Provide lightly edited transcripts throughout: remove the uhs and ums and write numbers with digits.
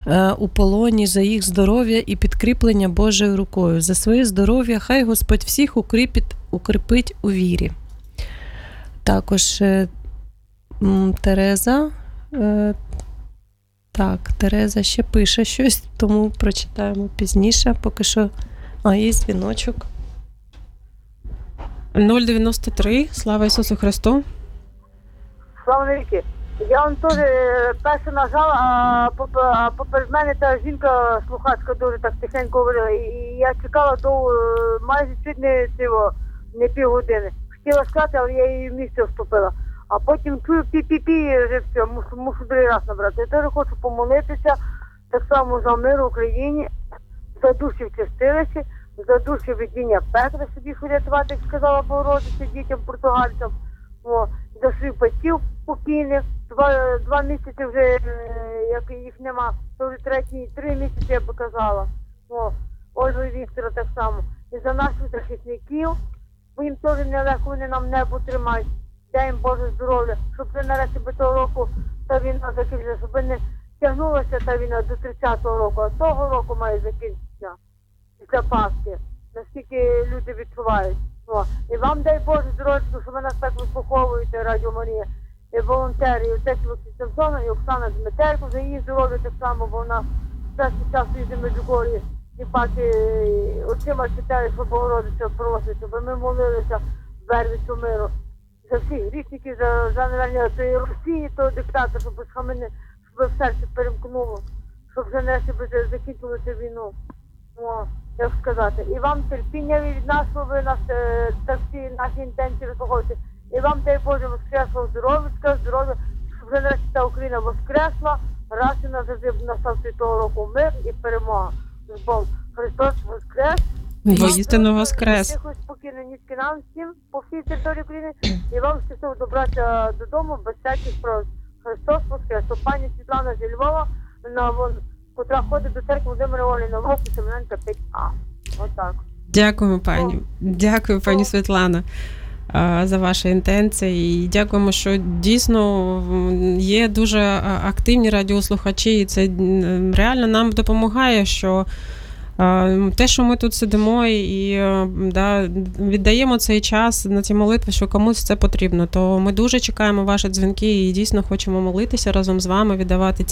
у полоні, за їх здоров'я і підкріплення Божою рукою. За своє здоров'я хай Господь всіх укріпить у вірі. Також Тереза. Так, Тереза ще пише щось, тому прочитаємо пізніше. Поки що. Є дзвіночок. 093. Слава Ісусу Христу. Слава навіки. Я вам теж перше нажала, а поперед мене та жінка слухачка дуже так тихенько говорила. І я чекала довго, майже чуть не півгодини. Хотіла сказати, але я її в місце вступила. А потім чую пі-пі-пі, вже все, мушу другий раз набрати. Я теж хочу помолитися, так само за мир в Україні, за душі в чистилищі, за душі видіння Петра, щоб їх врятувати, як сказала Богородиця дітям португальцям. За своїх батьків покійних. 2 місяці вже, як їх нема, то вже 3 місяці, я би казала. Ольгу і Віктора так само. І за наших захисників, бо їм теж нелегко, вони нам небо тримають. Дай їм Боже здоров'я, щоб вже нарешті би того року та війна закінчилася, щоб не тягнулася та війна до 30-го року, а того року має закінчитися після Пасхи, наскільки люди відчувають. І вам дай Боже здоров'я, що ви нас так вислуховуєте, Радіо Марія, і волонтери, і отець Олексій Самсона, і Оксана Дмитерко, за її здоров'я так само, бо вона час від часу їздить в Меджугор'ї, і бачить, очима читає, що Богородиця просить, щоб ми молилися в Вервицю миру. За всіх грішників, за наверное, тої Росії, того диктатора, щоб в серці перемкнуло, щоб вже нарешті закінчилося війну. Як сказати. І вам терпіння від нас, що ви нас так всі наші інтенції вислуховуєте. І вам, дай Боже, воскресло здоров'я, щоб вже нарешті та Україна воскресла, раз і назавжди настав того року мир і перемога. З Богом. Христос воскрес. Воістину воскрес. Тихо, спокійно, низьки нам всім по всій території України. І вам щасливо добратися додому без всяких прав. Христос воскрес. То пані Світлана зі Львова, котра ходить до церкви Володимира Оліна, вулиця Семененка 5А. Отак. Дякуємо, пані. Дякую, пані Світлана, за ваші інтенції. І дякуємо, що дійсно є дуже активні радіослухачі, і це реально нам допомагає, що те, що ми тут сидимо і віддаємо цей час на ці молитви, що комусь це потрібно, то ми дуже чекаємо ваші дзвінки і дійсно хочемо молитися разом з вами, віддавати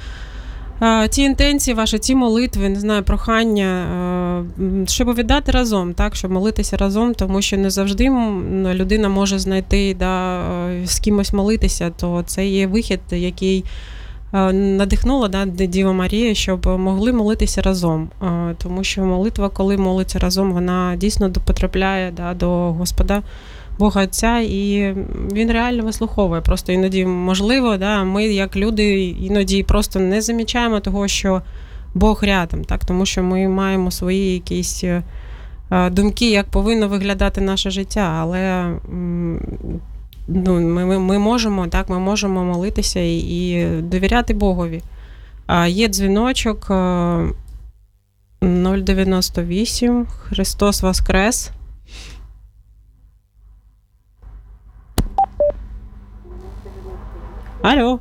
ті інтенції ваші, ті молитви, не знаю, прохання, щоб віддати разом, так, щоб молитися разом, тому що не завжди людина може знайти, з кимось молитися, то це є вихід, який надихнула Діва Марія, щоб могли молитися разом. Тому що молитва, коли молиться разом, вона дійсно потрапляє до Господа Бога Отця, і Він реально вислуховує. Просто іноді, можливо, ми, як люди, іноді просто не замічаємо того, що Бог рядом, так? Тому що ми маємо свої якісь думки, як повинно виглядати наше життя, але ми можемо молитися і довіряти Богові. Є дзвіночок 098. Христос воскрес. Алло.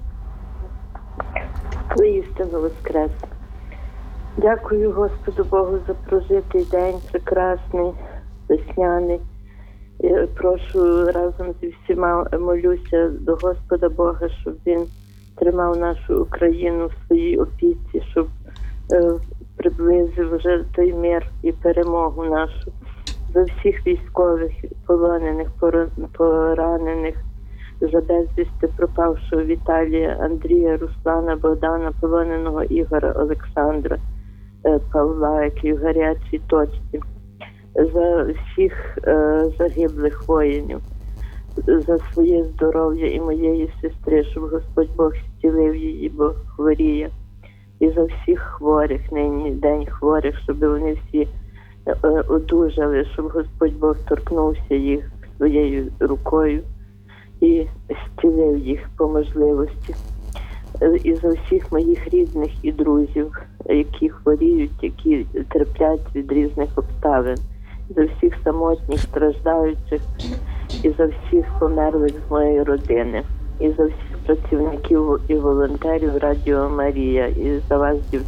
Воістину воскрес. Дякую Господу Богу за прожитий день, прекрасний, весняний. Я прошу разом зі всіма, молюся до Господа Бога, щоб Він тримав нашу Україну в своїй опіці, щоб приблизив вже той мир і перемогу нашу. За всіх військових, полонених, поранених, за безвісти пропавшого Віталія, Андрія, Руслана, Богдана, полоненого Ігора, Олександра, Павла, який в гарячій точці, за всіх загиблих воїнів, за своє здоров'я і моєї сестри, щоб Господь Бог зцілив її, бо хворіє, і за всіх хворих, нині день хворих, щоб вони всі одужали, щоб Господь Бог торкнувся їх своєю рукою і зцілив їх по можливості. І за всіх моїх рідних і друзів, які хворіють, які терплять від різних обставин, за всіх самотніх, страждаючих і за всіх померлих з моєї родини. і за всіх працівників і волонтерів Радіо Марія, і за вас,